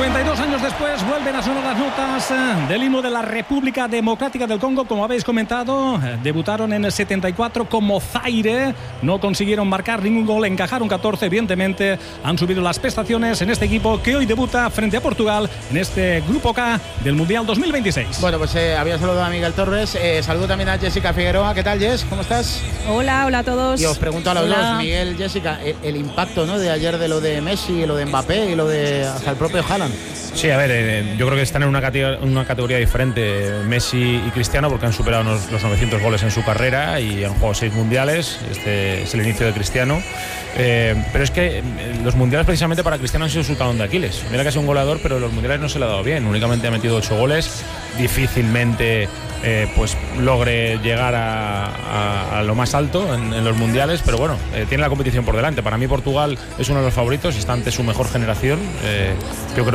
52 años después vuelven a sonar las notas del himno de la República Democrática del Congo. Como habéis comentado, debutaron en el 74 como Zaire, no consiguieron marcar ningún gol, encajaron 14. Evidentemente han subido las prestaciones en este equipo que hoy debuta frente a Portugal en este Grupo K del Mundial 2026. Bueno, pues había saludado a Miguel Torres, saludo también a Jessica Figueroa. ¿Qué tal, Jess? ¿Cómo estás? Hola a todos. Y os pregunto a los dos, Miguel, Jessica, el impacto, ¿no?, de ayer, de lo de Messi, lo de Mbappé y lo de hasta el propio Haaland. Sí, a ver, yo creo que están en una categoría diferente Messi y Cristiano, porque han superado los 900 goles en su carrera y han jugado 6 mundiales. Este es el inicio de Cristiano. Pero es que los mundiales precisamente para Cristiano han sido su talón de Aquiles. Mira que es un goleador, pero los mundiales no se le ha dado bien. Únicamente ha metido 8 goles. Difícilmente pues logre llegar a lo más alto en los mundiales, pero bueno, tiene la competición por delante. Para mí Portugal es uno de los favoritos, está ante su mejor generación. Yo creo